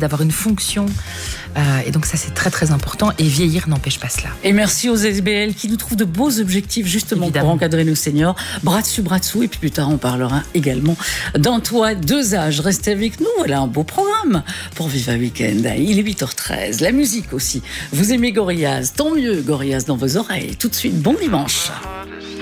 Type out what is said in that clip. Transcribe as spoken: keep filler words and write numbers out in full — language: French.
d'avoir une fonction. Euh, et donc ça, c'est très très important. Et vieillir n'empêche pas cela. Et merci aux S B L qui nous trouvent de beaux objectifs justement Évidemment. pour encadrer nos seniors. Bras dessus, bras dessous. Et puis plus tard, on parlera également d'Antoine, deux âges. Restez avec nous. Elle a un beau programme pour Viva Weekend. Il est huit heures treize. La musique aussi. Vous aimez Gorillaz? Tant mieux, Gorillaz dans vos oreilles. Tout de suite, bon dimanche.